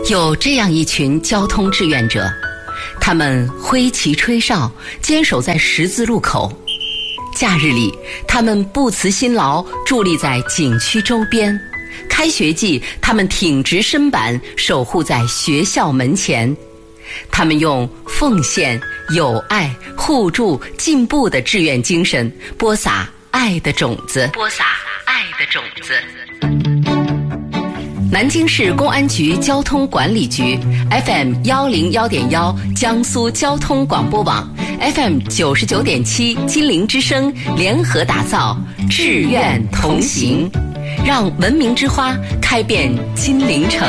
有这样一群交通志愿者，他们挥旗吹哨，坚守在十字路口。假日里，他们不辞辛劳，伫立在景区周边；开学季，他们挺直身板，守护在学校门前。他们用奉献、友爱、互助、进步的志愿精神，播撒爱的种子。南京市公安局交通管理局 FM101.1 江苏交通广播网 FM99.7 金陵之声联合打造志愿同行，让文明之花开遍金陵城。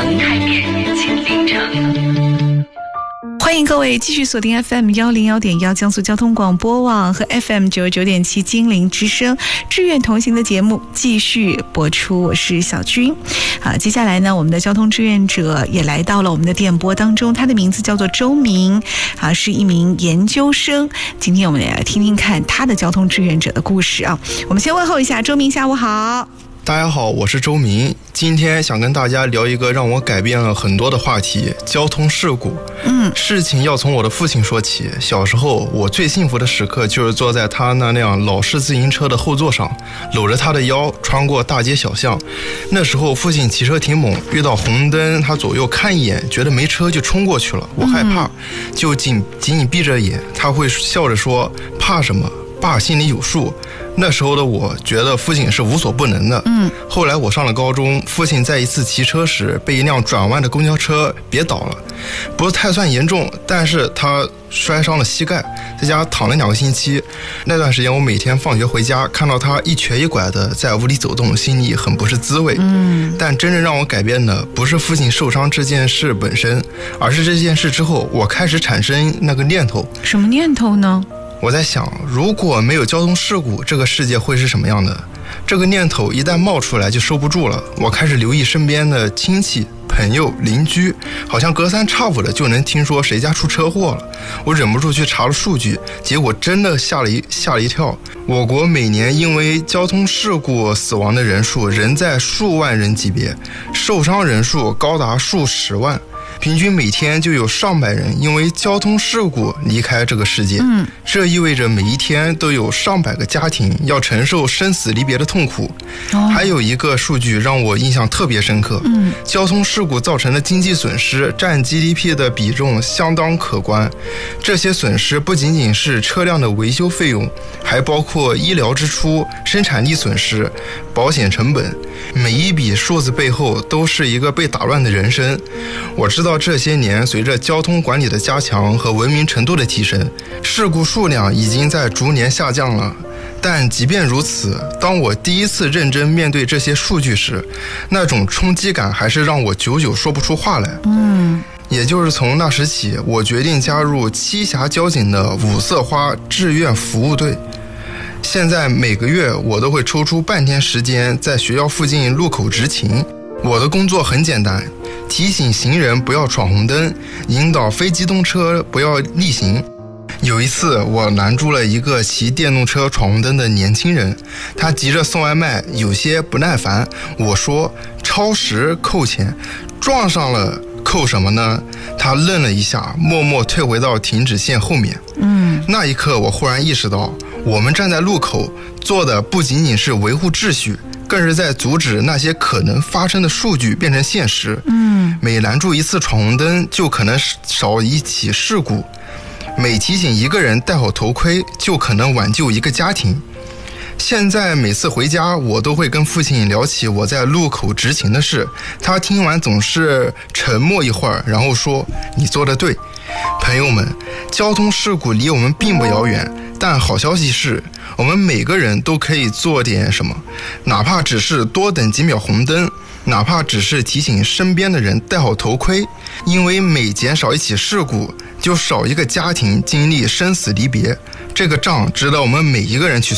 欢迎各位继续锁定 FM101.1 江苏交通广播网和 FM99.7 金陵之声志愿同行的节目继续播出，我是小军。接下来呢，我们的交通志愿者也来到了我们的电波当中，他的名字叫做周明，是一名研究生。今天我们也来听听看他的交通志愿者的故事啊。我们先问候一下周明，下午好。 大家好，我是周明，今天想跟大家聊一个让我改变了很多的话题——交通事故。事情要从我的父亲说起。小时候，我最幸福的时刻就是坐在他那辆老式自行车的后座上，搂着他的腰，穿过大街小巷。那时候，父亲骑车挺猛，遇到红灯，他左右看一眼，觉得没车就冲过去了。我害怕，就紧紧闭着眼，他会笑着说：“怕什么？爸心里有数。”那时候的我觉得父亲是无所不能的。后来我上了高中，父亲在一次骑车时被一辆转弯的公交车别倒了，不是太算严重，但是他摔伤了膝盖，在家躺了2个星期。那段时间我每天放学回家，看到他一瘸一拐的在屋里走动，心里很不是滋味。但真正让我改变的不是父亲受伤这件事本身，而是这件事之后我开始产生那个念头。 什么念头呢？ 我在想，如果没有交通事故，这个世界会是什么样的？这个念头一旦冒出来就收不住了。我开始留意身边的亲戚、朋友、邻居，好像隔三差五的就能听说谁家出车祸了。我忍不住去查了数据，结果真的吓了一跳。我国每年因为交通事故死亡的人数仍在数万人级别，受伤人数高达数十万。平均每天就有上百人因为交通事故离开这个世界。这意味着每一天都有上百个家庭要承受生死离别的痛苦。还有一个数据让我印象特别深刻，交通事故造成的经济损失占 GDP 的比重相当可观。这些损失不仅仅是车辆的维修费用，还包括医疗支出、生产力损失、保险成本。每一笔数字背后都是一个被打乱的人生。我知道这些年随着交通管理的加强和文明程度的提升，事故数量已经在逐年下降了。但即便如此，当我第一次认真面对这些数据时，那种冲击感还是让我久久说不出话来。也就是从那时起，我决定加入栖霞交警的五色花志愿服务队。现在每个月我都会抽出半天时间在学校附近路口执勤。我的工作很简单，提醒行人不要闯红灯，引导非机动车不要逆行。有一次我拦住了一个骑电动车闯红灯的年轻人，他急着送外卖，有些不耐烦。我说超时扣钱，撞上了扣什么呢？他愣了一下，默默退回到停止线后面。那一刻我忽然意识到，我们站在路口做的不仅仅是维护秩序，更是在阻止那些可能发生的数据变成现实。每拦住一次闯红灯，就可能少一起事故；每提醒一个人戴好头盔，就可能挽救一个家庭。现在每次回家，我都会跟父亲聊起我在路口执勤的事，他听完总是沉默一会儿，然后说：“你做得对。”朋友们，交通事故离我们并不遥远，但好消息是，我们每个人都可以做点什么，哪怕只是多等几秒红灯，哪怕只是提醒身边的人戴好头盔，因为每减少一起事故，就少一个家庭经历生死离别，这个账值得我们每一个人去算。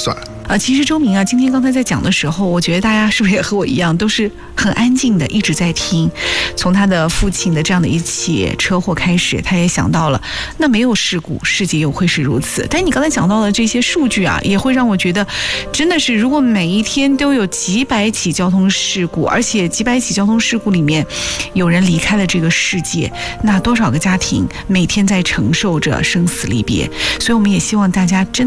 其实周明啊，今天刚才在讲的时候，我觉得大家是不是也和我一样，都是很安静的一直在听。从他的父亲的这样的一起车祸开始，他也想到了，那没有事故，世界又会是如此。但你刚才讲到的这些数据啊，也会让我觉得，真的是如果每一天都有几百起交通事故，而且几百起交通事故里面有人离开了这个世界，那多少个家庭每天在承受着生死离别。所以我们也希望大家真